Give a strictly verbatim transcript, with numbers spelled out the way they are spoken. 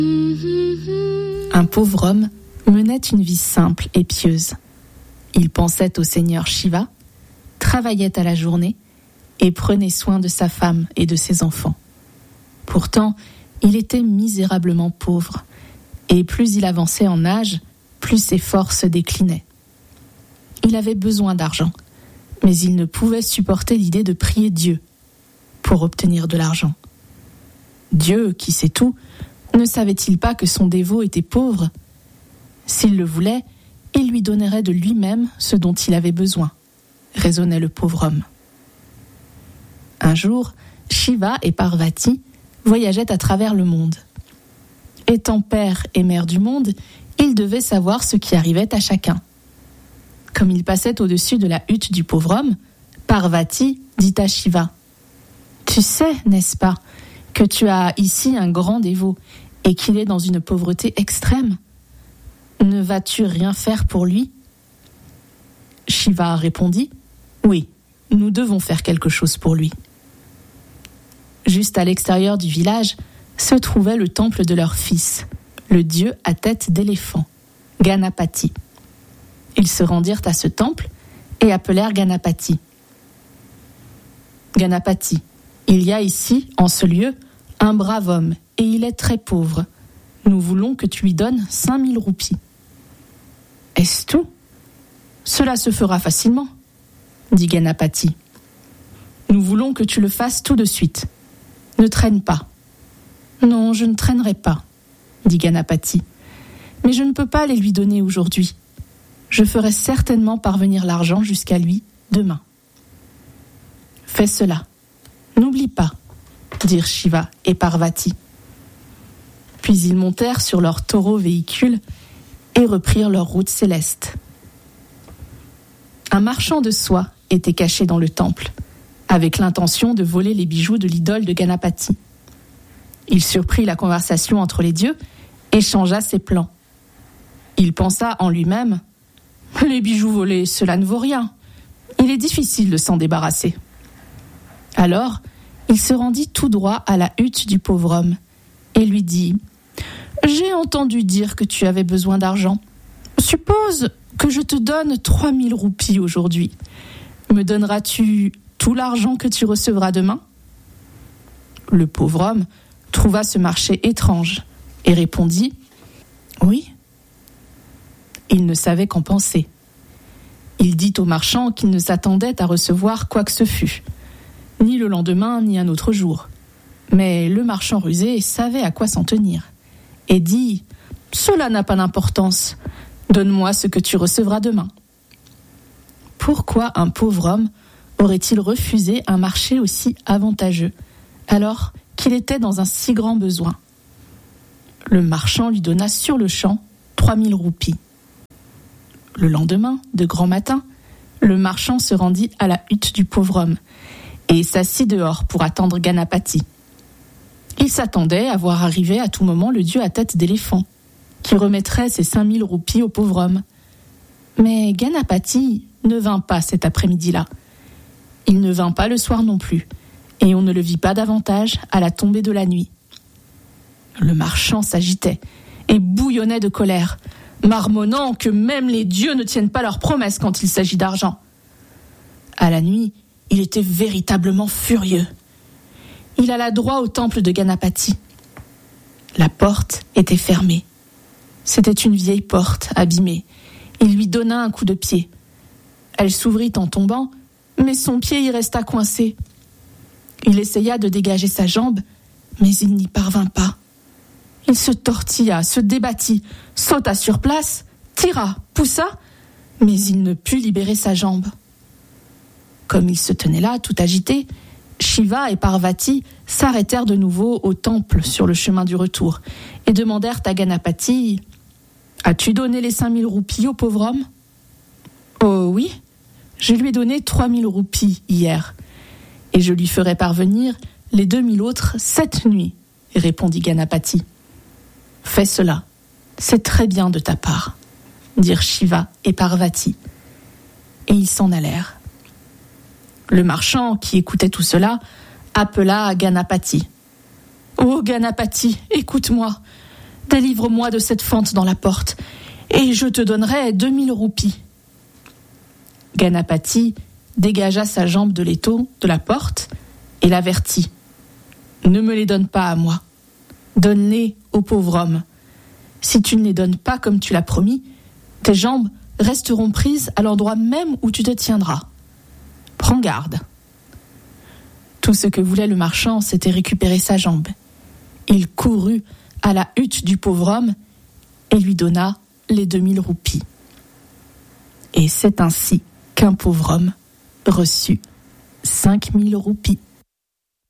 Un pauvre homme menait une vie simple et pieuse. Il pensait au Seigneur Shiva, travaillait à la journée et prenait soin de sa femme et de ses enfants. Pourtant, il était misérablement pauvre, et plus il avançait en âge, plus ses forces déclinaient. Il avait besoin d'argent, mais il ne pouvait supporter l'idée de prier Dieu pour obtenir de l'argent. Dieu, qui sait tout, ne savait-il pas que son dévot était pauvre ? S'il le voulait, il lui donnerait de lui-même ce dont il avait besoin, raisonnait le pauvre homme. Un jour, Shiva et Parvati voyageaient à travers le monde. Étant père et mère du monde, ils devaient savoir ce qui arrivait à chacun. Comme ils passaient au-dessus de la hutte du pauvre homme, Parvati dit à Shiva : « Tu sais, n'est-ce pas, que tu as ici un grand dévot et qu'il est dans une pauvreté extrême ? Ne vas-tu rien faire pour lui ? » Shiva répondit : « Oui, nous devons faire quelque chose pour lui. » Juste à l'extérieur du village se trouvait le temple de leur fils, le dieu à tête d'éléphant, Ganapati. Ils se rendirent à ce temple et appelèrent Ganapati. « Ganapati, il y a ici, en ce lieu, un brave homme et il est très pauvre. Nous voulons que tu lui donnes cinq mille roupies. » « Est-ce tout ? Cela se fera facilement, dit Ganapati. « Nous voulons que tu le fasses tout de suite. Ne traîne pas. » « Non, je ne traînerai pas, dit Ganapati. Mais je ne peux pas les lui donner aujourd'hui. Je ferai certainement parvenir l'argent jusqu'à lui demain. » « Fais cela. N'oublie pas, dirent Shiva et Parvati. Puis ils montèrent sur leur taureau véhicule et reprirent leur route céleste. Un marchand de soie était caché dans le temple, avec l'intention de voler les bijoux de l'idole de Ganapati. Il surprit la conversation entre les dieux et changea ses plans. Il pensa en lui-même : « Les bijoux volés, cela ne vaut rien. Il est difficile de s'en débarrasser. » Alors, il se rendit tout droit à la hutte du pauvre homme et lui dit : « J'ai entendu dire que tu avais besoin d'argent. Suppose que je te donne trois mille roupies aujourd'hui. Me donneras-tu tout l'argent que tu recevras demain ? » Le pauvre homme trouva ce marché étrange et répondit : « Oui. » Il ne savait qu'en penser. Il dit au marchand qu'il ne s'attendait à recevoir quoi que ce fût, ni le lendemain ni un autre jour. Mais le marchand rusé savait à quoi s'en tenir et dit : « Cela n'a pas d'importance. Donne-moi ce que tu recevras demain. » Pourquoi un pauvre homme aurait-il refusé un marché aussi avantageux, alors qu'il était dans un si grand besoin ? Le marchand lui donna sur le champ trois mille roupies. Le lendemain, de grand matin, le marchand se rendit à la hutte du pauvre homme et s'assit dehors pour attendre Ganapati. Il s'attendait à voir arriver à tout moment le dieu à tête d'éléphant, qui remettrait ses cinq mille roupies au pauvre homme. Mais Ganapati ne vint pas cet après-midi-là. Il ne vint pas le soir non plus, et on ne le vit pas davantage à la tombée de la nuit. Le marchand s'agitait et bouillonnait de colère, marmonnant que même les dieux ne tiennent pas leurs promesses quand il s'agit d'argent. À la nuit, il était véritablement furieux. Il alla droit au temple de Ganapati. La porte était fermée. C'était une vieille porte abîmée. Il lui donna un coup de pied. Elle s'ouvrit en tombant, mais son pied y resta coincé. Il essaya de dégager sa jambe, mais il n'y parvint pas. Il se tortilla, se débattit, sauta sur place, tira, poussa, mais il ne put libérer sa jambe. Comme il se tenait là, tout agité, Shiva et Parvati s'arrêtèrent de nouveau au temple sur le chemin du retour et demandèrent à Ganapati : « As-tu donné les cinq mille roupies au pauvre homme ? » ?»« Oh oui, je lui ai donné trois mille roupies hier, et je lui ferai parvenir les deux mille autres cette nuit, répondit Ganapati. « Fais cela, c'est très bien de ta part, dirent Shiva et Parvati, et ils s'en allèrent. Le marchand, qui écoutait tout cela, appela Ganapati. « Oh Ganapati, écoute-moi, Délivre-moi de cette fente dans la porte, et je te donnerai deux mille roupies. » Ganapati dégagea sa jambe de l'étau de la porte et l'avertit. « Ne me les donne pas à moi. Donne-les au pauvre homme. Si tu ne les donnes pas comme tu l'as promis, tes jambes resteront prises à l'endroit même où tu te tiendras. Prends garde. » Tout ce que voulait le marchand, c'était récupérer sa jambe. Il courut à la hutte du pauvre homme et lui donna les deux mille roupies. Et c'est ainsi qu'un pauvre homme reçut cinq mille roupies.